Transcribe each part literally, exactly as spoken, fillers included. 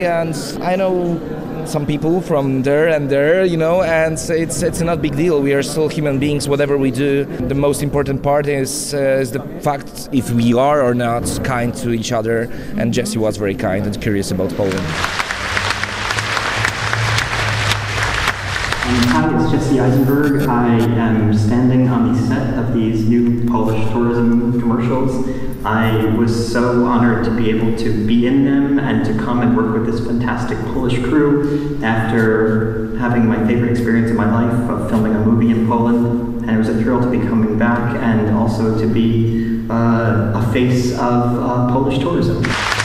And I know some people from there and there, you know, and it's it's not a big deal. We are still human beings, whatever we do. The most important part is, uh, is the fact if we are or not kind to each other. And Jessie was very kind and curious about Poland. Hi, it's Jesse Eisenberg. I am standing on the set of these new Polish tourism commercials. I was so honored to be able to be in them and to come and work with this fantastic Polish crew after having my favorite experience of my life of filming a movie in Poland. And it was a thrill to be coming back and also to be uh, a face of uh, Polish tourism.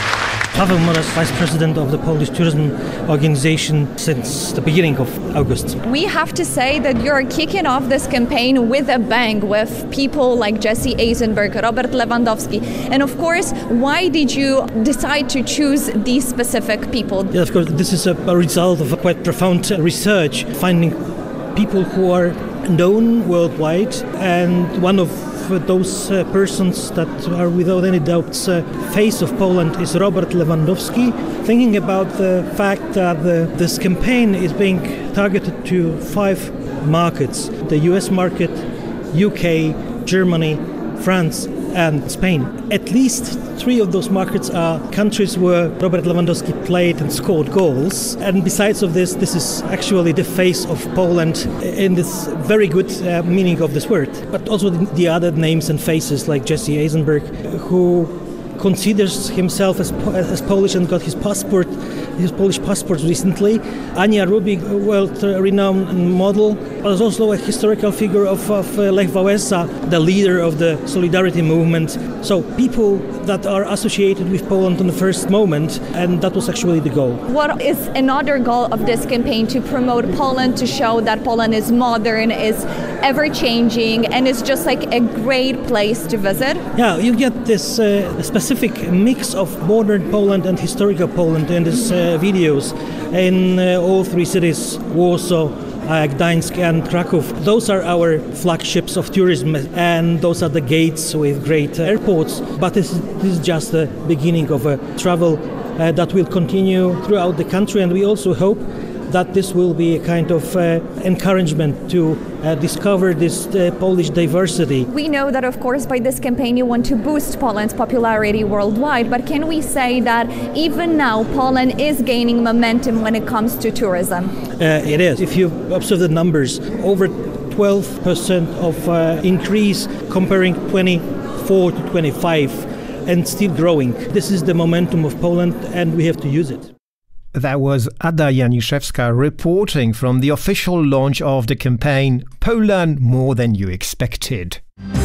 Paweł Moraes, Vice President of the Polish Tourism Organization since the beginning of August. We have to say that you're kicking off this campaign with a bang, with people like Jesse Eisenberg, Robert Lewandowski. And of course, why did you decide to choose these specific people? Yeah, of course, this is a, a result of a quite profound research, finding people who are known worldwide, and one of those uh, persons that are without any doubts uh, face of Poland is Robert Lewandowski, thinking about the fact that the, this campaign is being targeted to five markets: the U S market, U K, Germany, France and Spain. At least three of those markets are countries where Robert Lewandowski played and scored goals. And besides of this, this is actually the face of Poland in this very good uh, meaning of this word. But also the, the other names and faces like Jesse Eisenberg, who considers himself as, as Polish and got his passport, his Polish passport recently. Ania Rubik, a world-renowned model, was also a historical figure of, of uh, Lech Wałęsa, the leader of the Solidarity movement. So people that are associated with Poland in the first moment, and that was actually the goal. What is another goal of this campaign? To promote Poland, to show that Poland is modern, is ever-changing, and is just like a great place to visit? Yeah, you get this uh, specific mix of modern Poland and historical Poland in these uh, videos in uh, all three cities, Warsaw, Uh, Gdańsk and Kraków. Those are our flagships of tourism, and those are the gates with great airports. But this is, this is just the beginning of a travel uh, that will continue throughout the country, and we also hope that this will be a kind of uh, encouragement to uh, discover this uh, Polish diversity. We know that, of course, by this campaign you want to boost Poland's popularity worldwide, but can we say that even now Poland is gaining momentum when it comes to tourism? Uh, it is. If you observe the numbers, over twelve percent of uh, increase comparing twenty-four to twenty-five, and still growing. This is the momentum of Poland, and we have to use it. That was Ada Janiszewska reporting from the official launch of the campaign Poland More Than You Expected.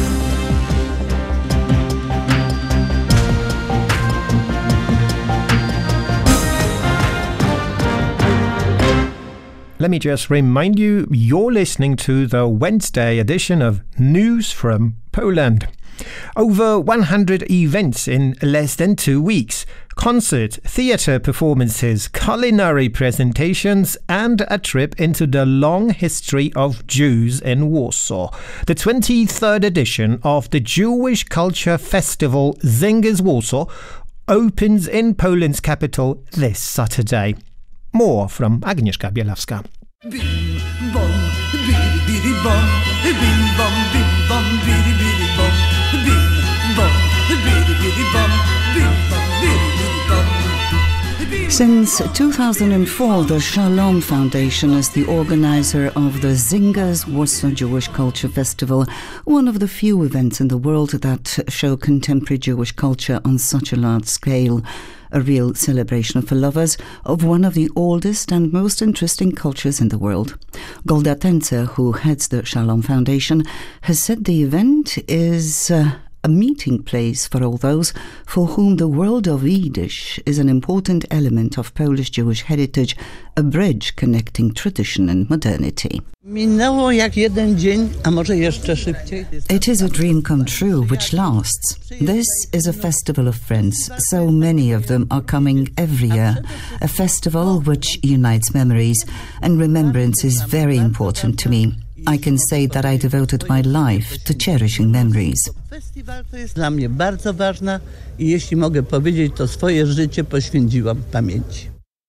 Let me just remind you, you're listening to the Wednesday edition of News from Poland. Over one hundred events in less than two weeks. Concert, theatre performances, culinary presentations and a trip into the long history of Jews in Warsaw. The twenty-third edition of the Jewish Culture Festival Singers Warsaw opens in Poland's capital this Saturday. More from Agnieszka Bielawska. Bim bom, biri biri bom, bim bom, bim bom, biri biri bom, bim bom, biri biri bom, bim bom, biri biri bom. Since two thousand four, the Shalom Foundation is the organizer of the Singers Warsaw Jewish Culture Festival, one of the few events in the world that show contemporary Jewish culture on such a large scale. A real celebration for lovers of one of the oldest and most interesting cultures in the world. Golda Tencer, who heads the Shalom Foundation, has said the event is uh, a meeting place for all those for whom the world of Yiddish is an important element of Polish Jewish heritage, a bridge connecting tradition and modernity. It is a dream come true which lasts. This is a festival of friends. So many of them are coming every year. A festival which unites memories, and remembrance is very important to me. I can say that I devoted my life to cherishing memories. Festiwal to jest dla mnie bardzo ważna i jeśli mogę powiedzieć, to swoje życie poświęciłam pamięci.